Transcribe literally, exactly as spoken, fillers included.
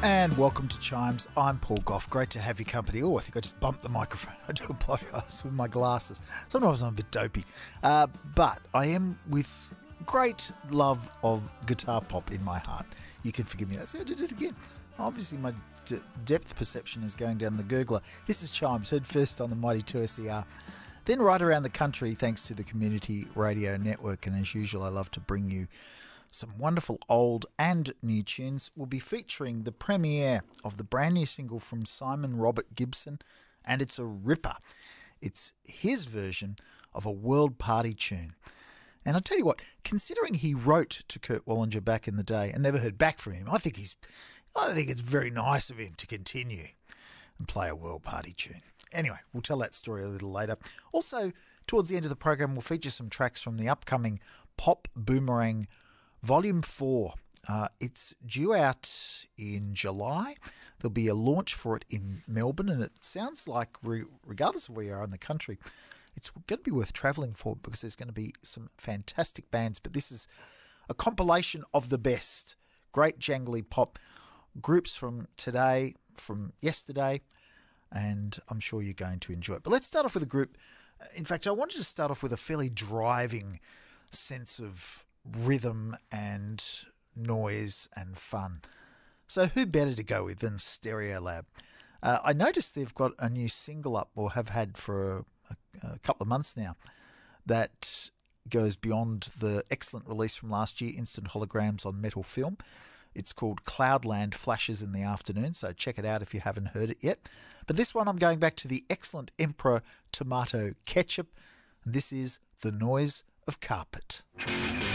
And welcome to Chimes. I'm Paul Gough. Great to have your company. Oh, I think I just bumped the microphone. I do apologise with my glasses. Sometimes I'm a bit dopey. Uh, but I am with great love of guitar pop in my heart. You can forgive me. So I did it again. Obviously, my d- depth perception is going down the gurgler. This is Chimes, heard first on the mighty two S E R. Then right around the country, thanks to the Community Radio Network. And as usual, I love to bring you some wonderful old and new tunes. We'll be featuring the premiere of the brand new single from Simon Robert Gibson, and it's a ripper. It's his version of a world party tune. And I tell you what, considering he wrote to Kurt Wallinger back in the day and never heard back from him, I think he's, I think it's very nice of him to continue and play a world party tune. Anyway, we'll tell that story a little later. Also, towards the end of the program, we'll feature some tracks from the upcoming Pop Boomerang Volume four. Uh, it's due out in July. There'll be a launch for it in Melbourne, and it sounds like, re- regardless of where you are in the country, it's going to be worth travelling for because there's going to be some fantastic bands. But this is a compilation of the best. Great jangly pop groups from today, from yesterday, and I'm sure you're going to enjoy it. But let's start off with a group. In fact, I wanted to start off with a fairly driving sense of rhythm and noise and fun. So who better to go with than Stereolab? Uh, I noticed they've got a new single up, or have had for a, a, a couple of months now, that goes beyond the excellent release from last year, Instant Holograms on Metal Film. It's called Cloudland Flashes in the Afternoon, so check it out if you haven't heard it yet. But this one I'm going back to the excellent Emperor Tomato Ketchup. This is The Noise of Carpet.